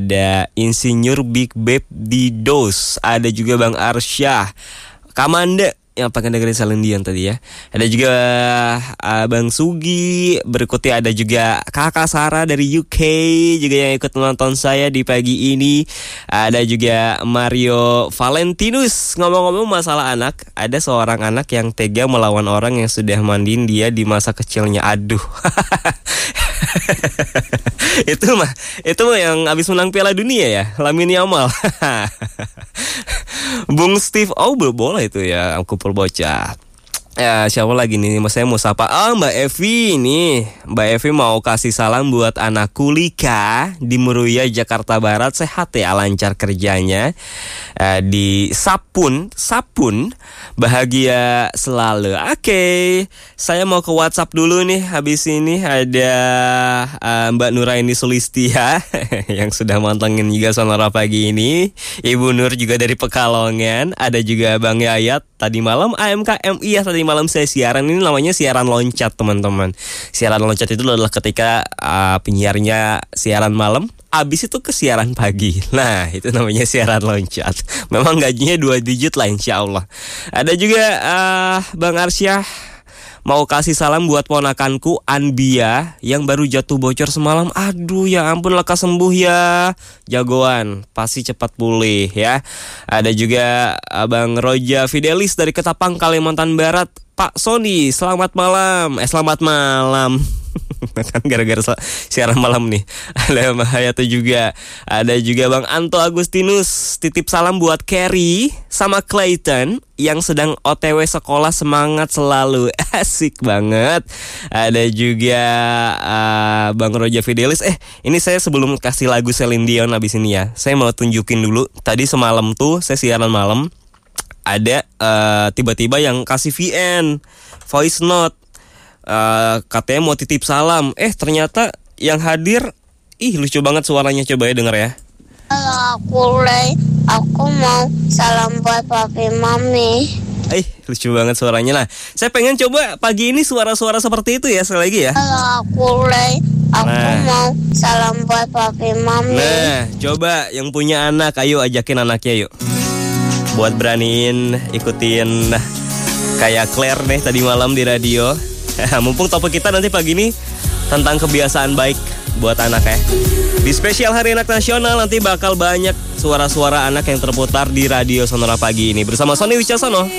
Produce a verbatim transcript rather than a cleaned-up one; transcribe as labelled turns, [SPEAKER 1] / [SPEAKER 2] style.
[SPEAKER 1] ada Insinyur Big Babe Didos, ada juga Bang Arsyah, Kamanda yang pakai dengerin Celine Dion tadi ya. Ada juga uh, Bang Sugi, berikutnya ada juga Kakak Sarah dari U K juga yang ikut menonton saya di pagi ini. Ada juga Mario Valentinus. Ngomong-ngomong masalah anak, ada seorang anak yang tega melawan orang yang sudah mandiin dia di masa kecilnya. Aduh. itu mah itu mah yang habis menang Piala Dunia ya, Lamine Yamal. Bung Steve Aubel boleh itu ya, kumpul bocah. Ya, siapa lagi nih? Mas saya mau sapa. Ah, Mbak Evi nih. Mbak Evi mau kasih salam buat anakku Lika di Meruya, Jakarta Barat. Sehat ya, lancar kerjanya. Uh, di Sapun, Sapun, bahagia selalu. Oke, okay. Saya mau ke WhatsApp dulu nih. Habis ini ada uh, Mbak Nuraini Sulistia yang sudah mantengin juga Sonora pagi ini. Ibu Nur juga dari Pekalongan. Ada juga Bang Yayat tadi malam A M K M I ya, tadi malam saya siaran. Ini namanya siaran loncat, teman-teman. Siaran loncat itu adalah ketika uh, penyiarnya siaran malam, abis itu ke siaran pagi. Nah, itu namanya siaran loncat. Memang gajinya dua digit lah, insya Allah. Ada juga uh, Bang Arsyah mau kasih salam buat ponakanku Anbia yang baru jatuh bocor semalam. Aduh, ya ampun, lekas sembuh ya. Jagoan, pasti cepat pulih ya. Ada juga Abang Roja Fidelis dari Ketapang, Kalimantan Barat. Pak Sony, selamat malam. Eh, selamat malam. Kan gara-gara siaran malam nih. Ada Mbak Hayato juga. Ada juga Bang Anto Agustinus. Titip salam buat Carrie sama Clayton yang sedang O T W sekolah, semangat selalu. Asik banget. Ada juga uh, Bang Roja Fidelis. Eh, ini saya sebelum kasih lagu Celine Dion abis ini ya, saya mau tunjukin dulu. Tadi semalam tuh saya siaran malam, ada uh, tiba-tiba yang kasih V N, voice note. Uh, katanya mau titip salam. Eh, ternyata yang hadir, ih lucu banget suaranya. Coba ya denger ya.
[SPEAKER 2] Halo, aku Lei. Aku mau salam buat papi mami.
[SPEAKER 1] Eh, lucu banget suaranya. Nah, saya pengen coba pagi ini suara-suara seperti itu ya, sekali lagi ya.
[SPEAKER 2] Halo, aku Lei. Aku nah. mau salam buat papi mami.
[SPEAKER 1] Nah, coba yang punya anak, ayo ajakin anaknya yuk. Buat beraniin ikutin kayak Claire nih tadi malam di radio. Mumpung topik kita nanti pagi ini tentang kebiasaan baik buat anak ya. Di spesial Hari Anak Nasional nanti bakal banyak suara-suara anak yang terputar di radio Sonora pagi ini bersama Sony Wicaksono.